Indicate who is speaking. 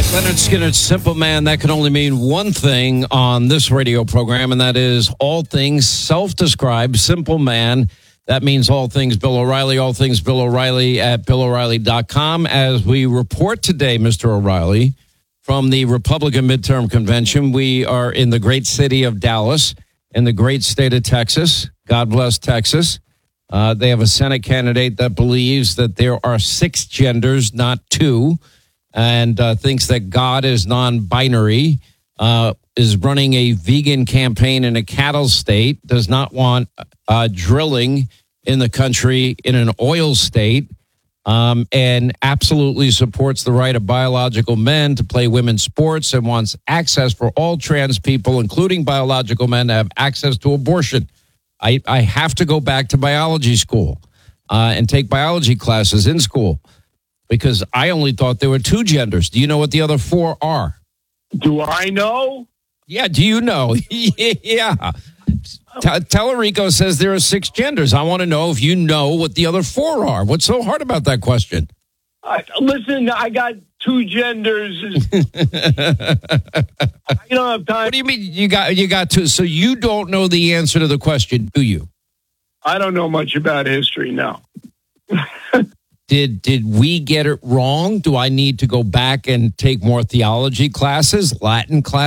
Speaker 1: right, Leonard Skinner's Simple Man. That can only mean one thing on this radio program, and that is all things self-described, simple man. That means all things Bill O'Reilly, all things Bill O'Reilly at BillO'Reilly.com. As we report today, Mr. O'Reilly, from the Republican midterm convention, we are in the great city of Dallas, in the great state of Texas. God bless Texas. They have a Senate candidate that believes that there are 6 genders, not 2. And thinks that God is non-binary, is running a vegan campaign in a cattle state, does not want drilling in the country in an oil state, and absolutely supports the right of biological men to play women's sports and wants access for all trans people, including biological men, to have access to abortion. I have to go back to biology school and take biology classes in school, because I only thought there were 2 genders. Do you know what the other 4 are?
Speaker 2: Do I know?
Speaker 1: Yeah, do you know? Yeah. Tellerico says there are 6 genders. I want to know if you know what the other 4 are. What's so hard about that question?
Speaker 2: Listen, I got 2 genders. You don't have time.
Speaker 1: What do you mean you got 2? So you don't know the answer to the question, do you?
Speaker 2: I don't know much about history, no.
Speaker 1: Did we get it wrong? Do I need to go back and take more theology classes, Latin classes?